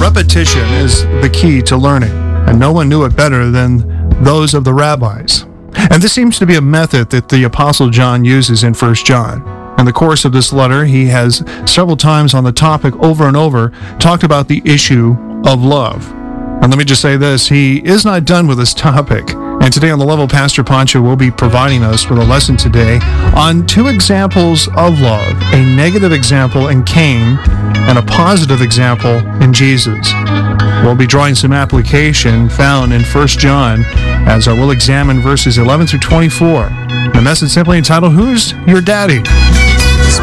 Repetition is the key to learning, and no one knew it better than those of the rabbis. And this seems to be a method that the Apostle John uses in 1 John. In the course of this letter, he has several times on the topic over and over talked about the issue of love. And let me just say this, he is not done with this topic. And today on The Level, Pastor Pancho will be providing us with a lesson today on two examples of love, a negative example in Cain and a positive example in Jesus. We'll be drawing some application found in 1 John as we'll examine verses 11 through 24. The message simply entitled, Who's Your Daddy?